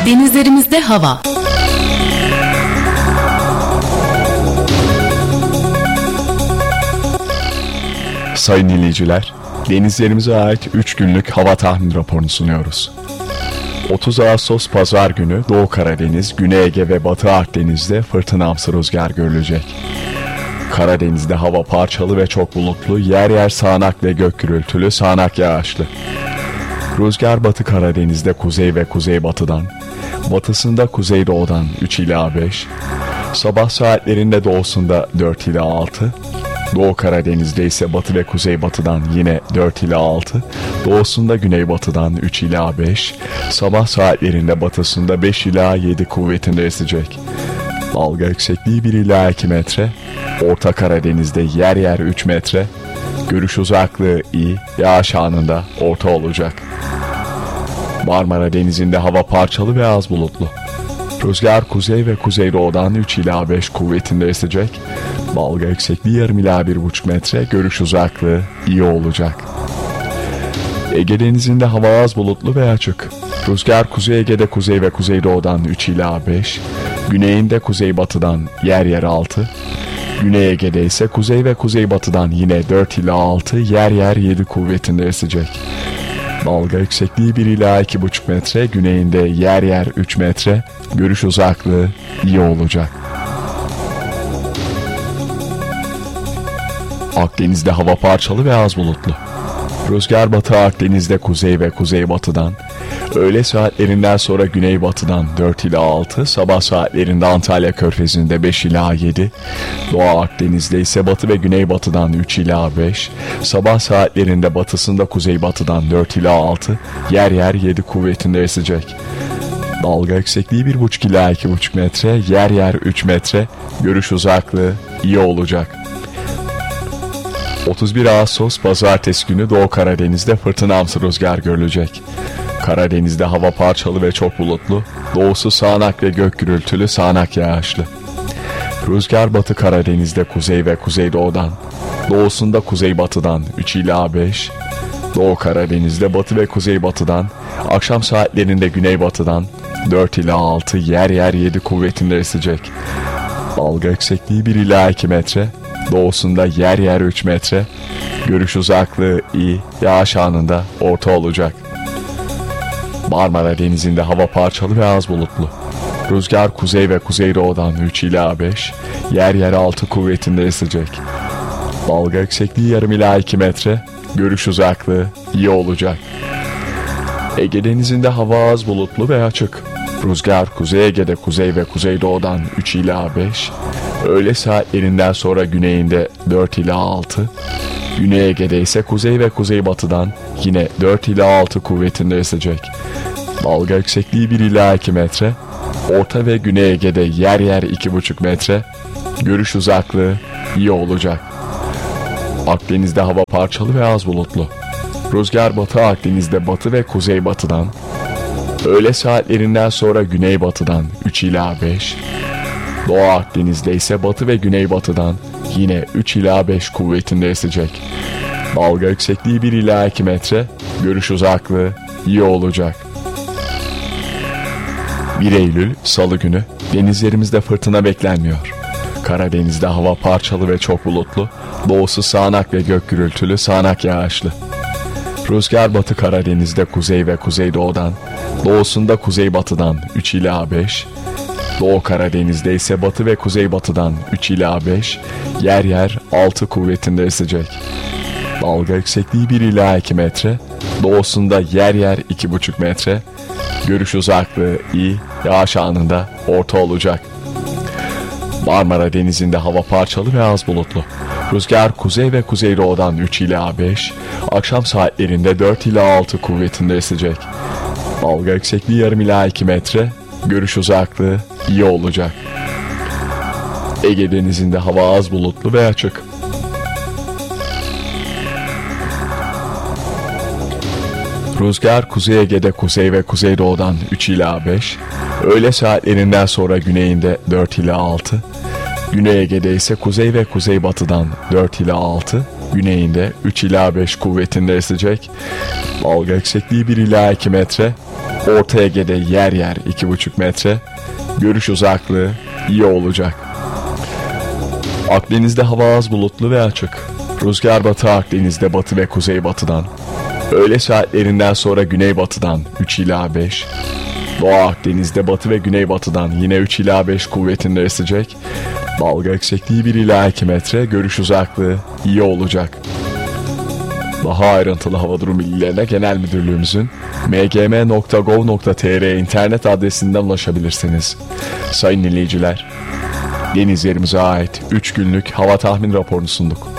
Denizlerimizde hava. Sayın dinleyiciler, denizlerimize ait 3 günlük hava tahmin raporunu sunuyoruz. 30 Ağustos Pazar günü Doğu Karadeniz, Güney Ege ve Batı Akdeniz'de fırtınamsı rüzgar görülecek. Karadeniz'de hava parçalı ve çok bulutlu, yer yer sağanak ve gök gürültülü, sağanak yağışlı. Rüzgar Batı Karadeniz'de kuzey ve kuzeybatıdan, batısında kuzeydoğudan 3 ila 5, sabah saatlerinde doğusunda 4 ila 6, Doğu Karadeniz'de ise batı ve kuzeybatıdan yine 4 ila 6, doğusunda güneybatıdan 3 ila 5, sabah saatlerinde batısında 5 ila 7 kuvvetinde esecek. Dalga yüksekliği 1 ila 2 metre, Orta Karadeniz'de yer yer 3 metre, görüş uzaklığı iyi, yağış anında orta olacak. Marmara Denizi'nde hava parçalı ve az bulutlu. Rüzgar kuzey ve kuzeydoğudan 3 ila 5 kuvvetinde esecek. Dalga yüksekliği yarım ila 1,5 metre, görüş uzaklığı iyi olacak. Ege Denizi'nde hava az bulutlu ve açık. Rüzgar Kuzey Ege'de kuzey ve kuzeydoğudan 3 ila 5, güneyinde kuzeybatıdan yer yer 6, Güney Ege'de ise kuzey ve kuzeybatıdan yine 4 ila 6, yer yer 7 kuvvetinde esecek. Dalga yüksekliği 1 ila 2,5 metre, güneyinde yer yer 3 metre, görüş uzaklığı iyi olacak. Akdeniz'de hava parçalı ve az bulutlu. Rüzgar Batı Akdeniz'de kuzey ve kuzeybatıdan, öğle saatlerinden sonra güneybatıdan 4 ila 6, sabah saatlerinde Antalya Körfezi'nde 5 ila 7, Doğu Akdeniz'de ise batı ve güneybatıdan 3 ila 5, sabah saatlerinde batısında kuzeybatıdan 4 ila 6, yer yer 7 kuvvetinde esecek. Dalga yüksekliği 1,5 ila 2,5 metre, yer yer 3 metre, görüş uzaklığı iyi olacak. 31 Ağustos Pazartesi günü Doğu Karadeniz'de fırtınamsı rüzgar görülecek. Karadeniz'de hava parçalı ve çok bulutlu, doğusu sağanak ve gök gürültülü, sağanak yağışlı. Rüzgar Batı Karadeniz'de kuzey ve kuzeydoğudan, doğusunda kuzeybatıdan 3 ila 5, Doğu Karadeniz'de batı ve kuzeybatıdan, akşam saatlerinde güneybatıdan 4 ila 6, yer yer 7 kuvvetinde esecek. Dalga yüksekliği 1 ila 2 metre, doğusunda yer yer 3 metre, görüş uzaklığı iyi, yağış anında orta olacak. Marmara Denizi'nde hava parçalı ve az bulutlu. Rüzgar kuzey ve kuzeydoğudan 3 ila 5, yer yer 6 kuvvetinde esecek. Dalga yüksekliği yarım ila 2 metre, görüş uzaklığı iyi olacak. Ege Denizi'nde hava az bulutlu ve açık. Rüzgar Kuzey Ege'de kuzey ve kuzeydoğudan 3 ila 5, öğle saatlerinden sonra güneyinde 4 ila 6, Güney Ege'de ise kuzey ve kuzeybatıdan yine 4 ila 6 kuvvetinde esecek. Dalga yüksekliği 1 ila 2 metre, Orta ve Güney Ege'de yer yer 2,5 metre, görüş uzaklığı iyi olacak. Akdeniz'de hava parçalı ve az bulutlu. Rüzgar Batı Akdeniz'de batı ve kuzeybatıdan, öğle saatlerinden sonra güneybatıdan 3 ila 5, Doğu Akdeniz'de ise batı ve güneybatıdan yine 3 ila 5 kuvvetinde esecek. Dalga yüksekliği 1 ila 2 metre, görüş uzaklığı iyi olacak. 1 Eylül Salı günü denizlerimizde fırtına beklenmiyor. Karadeniz'de hava parçalı ve çok bulutlu, doğusu sağanak ve gök gürültülü, sağanak yağışlı. Rüzgar Batı Karadeniz'de kuzey ve kuzeydoğudan, doğusunda kuzeybatıdan 3 ila 5, Doğu Karadeniz'de ise batı ve kuzeybatıdan 3 ila 5, yer yer 6 kuvvetinde esecek. Dalga yüksekliği 1 ila 2 metre, doğusunda yer yer 2,5 metre, görüş uzaklığı iyi, yağış anında orta olacak. Marmara Denizi'nde hava parçalı ve az bulutlu. Rüzgar kuzey ve kuzeydoğudan 3 ila 5, akşam saatlerinde 4 ila 6 kuvvetinde esecek. Dalga yüksekliği yarım ila 2 metre, görüş uzaklığı iyi olacak. Ege Denizi'nde hava az bulutlu ve açık. Rüzgar Kuzey Ege'de kuzey ve kuzeydoğudan 3 ila 5, öğle saatlerinden sonra güneyinde 4 ila 6, Güney Ege'de ise kuzey ve kuzeybatıdan 4 ila 6, güneyinde 3 ila 5 kuvvetinde esecek. Dalga yüksekliği 1 ila 2 metre, Orta Ege'de yer yer 2,5 metre. Görüş uzaklığı iyi olacak. Akdeniz'de hava az bulutlu ve açık. Rüzgar Batı Akdeniz'de batı ve kuzeybatıdan. Öğle saatlerinden sonra güneybatıdan 3 ila 5. Doğu Akdeniz'de batı ve güneybatıdan yine 3 ila 5 kuvvetinde esecek. Dalga yüksekliği 1 ila 2 metre. Görüş uzaklığı iyi olacak. Daha ayrıntılı hava durum bilgilerine Genel Müdürlüğümüzün mgm.gov.tr internet adresinden ulaşabilirsiniz. Sayın dinleyiciler, deniz yerimize ait 3 günlük hava tahmin raporunu sunduk.